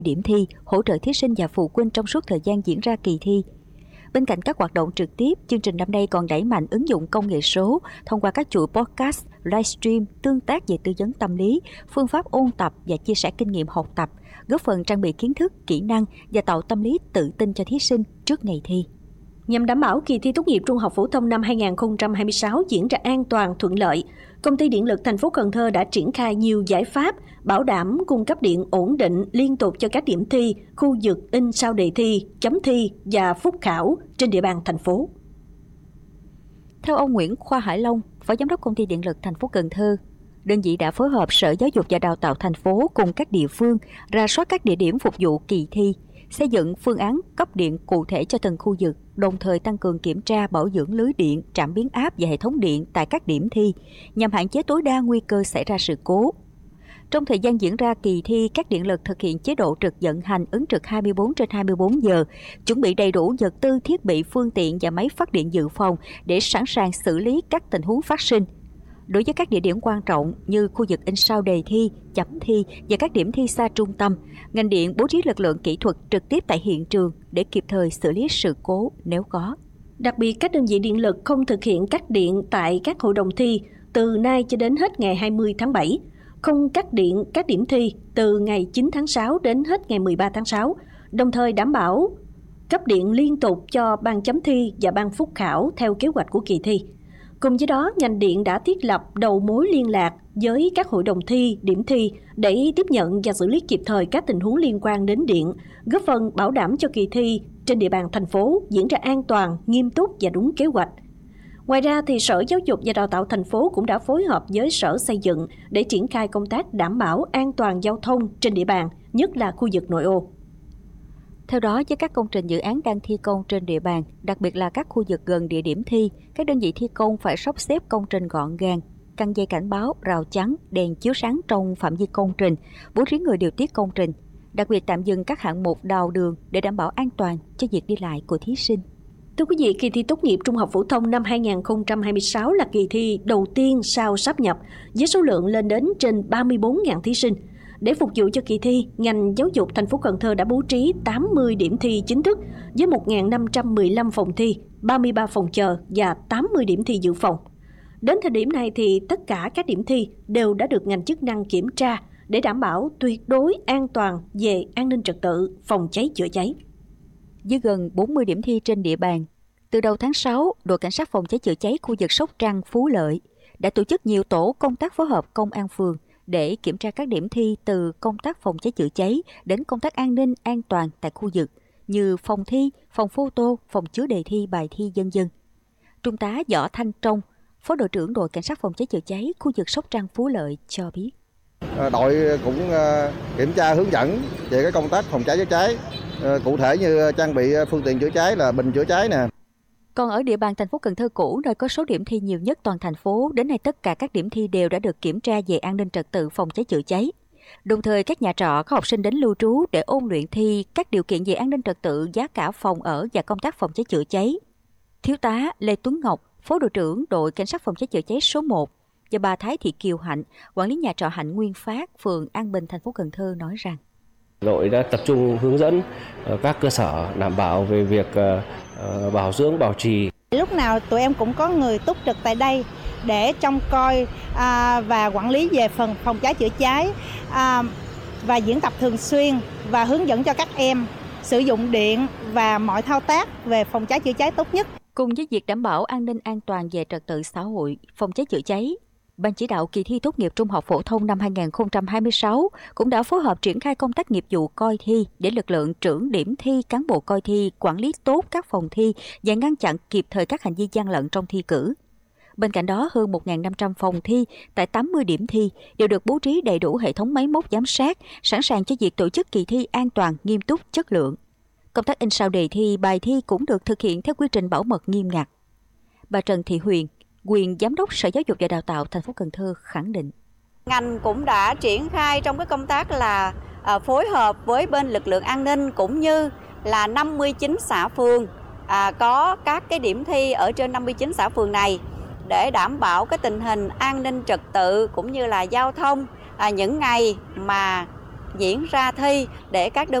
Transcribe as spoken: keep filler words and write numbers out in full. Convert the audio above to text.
điểm thi, hỗ trợ thí sinh và phụ huynh trong suốt thời gian diễn ra kỳ thi. Bên cạnh các hoạt động trực tiếp, chương trình năm nay còn đẩy mạnh ứng dụng công nghệ số thông qua các chuỗi podcast, livestream, tương tác về tư vấn tâm lý, phương pháp ôn tập và chia sẻ kinh nghiệm học tập, góp phần trang bị kiến thức, kỹ năng và tạo tâm lý tự tin cho thí sinh trước ngày thi. Nhằm đảm bảo kỳ thi tốt nghiệp trung học phổ thông năm hai không hai sáu diễn ra an toàn, thuận lợi, Công ty Điện lực thành phố Cần Thơ đã triển khai nhiều giải pháp bảo đảm cung cấp điện ổn định liên tục cho các điểm thi, khu vực in sao đề thi, chấm thi và phúc khảo trên địa bàn thành phố. Theo ông Nguyễn Khoa Hải Long, Phó Giám đốc Công ty Điện lực thành phố Cần Thơ, đơn vị đã phối hợp Sở Giáo dục và Đào tạo thành phố cùng các địa phương rà soát các địa điểm phục vụ kỳ thi, xây dựng phương án cấp điện cụ thể cho từng khu vực, đồng thời tăng cường kiểm tra bảo dưỡng lưới điện, trạm biến áp và hệ thống điện tại các điểm thi nhằm hạn chế tối đa nguy cơ xảy ra sự cố. Trong thời gian diễn ra kỳ thi, các điện lực thực hiện chế độ trực vận hành ứng trực hai mươi bốn trên hai mươi bốn giờ, chuẩn bị đầy đủ vật tư, thiết bị, phương tiện và máy phát điện dự phòng để sẵn sàng xử lý các tình huống phát sinh. Đối với các địa điểm quan trọng như khu vực in sao đề thi, chấm thi và các điểm thi xa trung tâm, ngành điện bố trí lực lượng kỹ thuật trực tiếp tại hiện trường để kịp thời xử lý sự cố nếu có. Đặc biệt, các đơn vị điện lực không thực hiện cắt điện tại các hội đồng thi từ nay cho đến hết ngày hai mươi tháng bảy, không cắt điện các điểm thi từ ngày chín tháng sáu đến hết ngày mười ba tháng sáu, đồng thời đảm bảo cấp điện liên tục cho ban chấm thi và ban phúc khảo theo kế hoạch của kỳ thi. Cùng với đó, ngành điện đã thiết lập đầu mối liên lạc với các hội đồng thi, điểm thi để tiếp nhận và xử lý kịp thời các tình huống liên quan đến điện, góp phần bảo đảm cho kỳ thi trên địa bàn thành phố diễn ra an toàn, nghiêm túc và đúng kế hoạch. Ngoài ra, thì Sở Giáo dục và Đào tạo thành phố cũng đã phối hợp với Sở Xây dựng để triển khai công tác đảm bảo an toàn giao thông trên địa bàn, nhất là khu vực nội ô. Theo đó, với các công trình dự án đang thi công trên địa bàn, đặc biệt là các khu vực gần địa điểm thi, các đơn vị thi công phải sắp xếp công trình gọn gàng, căng dây cảnh báo, rào chắn, đèn chiếu sáng trong phạm vi công trình, bố trí người điều tiết công trình, đặc biệt tạm dừng các hạng mục đào đường để đảm bảo an toàn cho việc đi lại của thí sinh. Thưa quý vị, kỳ thi tốt nghiệp trung học phổ thông năm hai không hai sáu là kỳ thi đầu tiên sau sáp nhập với số lượng lên đến trên ba mươi bốn nghìn thí sinh. Để phục vụ cho kỳ thi, ngành giáo dục thành phố Cần Thơ đã bố trí tám mươi điểm thi chính thức với một nghìn năm trăm mười lăm phòng thi, ba mươi ba phòng chờ và tám mươi điểm thi dự phòng. Đến thời điểm này thì tất cả các điểm thi đều đã được ngành chức năng kiểm tra để đảm bảo tuyệt đối an toàn về an ninh trật tự, phòng cháy chữa cháy. Với gần bốn mươi điểm thi trên địa bàn, từ đầu tháng sáu, đội cảnh sát phòng cháy chữa cháy khu vực Sóc Trăng, Phú Lợi đã tổ chức nhiều tổ công tác phối hợp công an phường để kiểm tra các điểm thi từ công tác phòng cháy chữa cháy đến công tác an ninh an toàn tại khu vực như phòng thi, phòng photo, phòng chứa đề thi, bài thi vân vân. Trung tá Võ Thanh Trong, Phó đội trưởng đội cảnh sát phòng cháy chữa cháy khu vực Sóc Trăng, Phú Lợi cho biết. Đội cũng kiểm tra hướng dẫn về cái công tác phòng cháy chữa cháy, cụ thể như trang bị phương tiện chữa cháy là bình chữa cháy nè. Còn ở địa bàn thành phố Cần Thơ cũ, nơi có số điểm thi nhiều nhất toàn thành phố, đến nay tất cả các điểm thi đều đã được kiểm tra về an ninh trật tự phòng cháy chữa cháy. Đồng thời, các nhà trọ có học sinh đến lưu trú để ôn luyện thi các điều kiện về an ninh trật tự, giá cả phòng ở và công tác phòng cháy chữa cháy. Thiếu tá Lê Tuấn Ngọc, Phó đội trưởng đội cảnh sát phòng cháy chữa cháy số một và bà Thái Thị Kiều Hạnh, quản lý nhà trọ Hạnh Nguyên Phát, phường An Bình, thành phố Cần Thơ nói rằng: Đội đã tập trung hướng dẫn các cơ sở đảm bảo về việc bảo dưỡng, bảo trì. Lúc nào tụi em cũng có người túc trực tại đây để trông coi à, và quản lý về phần phòng cháy chữa cháy à, và diễn tập thường xuyên và hướng dẫn cho các em sử dụng điện và mọi thao tác về phòng cháy chữa cháy tốt nhất. Cùng với việc đảm bảo an ninh an toàn về trật tự xã hội, phòng cháy chữa cháy, Ban chỉ đạo kỳ thi tốt nghiệp trung học phổ thông năm hai không hai sáu cũng đã phối hợp triển khai công tác nghiệp vụ coi thi để lực lượng trưởng điểm thi, cán bộ coi thi quản lý tốt các phòng thi và ngăn chặn kịp thời các hành vi gian lận trong thi cử. Bên cạnh đó, hơn một nghìn năm trăm phòng thi tại tám mươi điểm thi đều được bố trí đầy đủ hệ thống máy móc giám sát, sẵn sàng cho việc tổ chức kỳ thi an toàn, nghiêm túc, chất lượng. Công tác in sao đề thi, bài thi cũng được thực hiện theo quy trình bảo mật nghiêm ngặt. Bà Trần Thị Huyền, quyền Giám đốc Sở Giáo dục và Đào tạo thành phố Cần Thơ khẳng định. Ngành cũng đã triển khai trong cái công tác là à, phối hợp với bên lực lượng an ninh cũng như là năm mươi chín xã phường à, có các cái điểm thi ở trên năm mươi chín xã phường này để đảm bảo cái tình hình an ninh trật tự cũng như là giao thông à, những ngày mà diễn ra thi để các đơn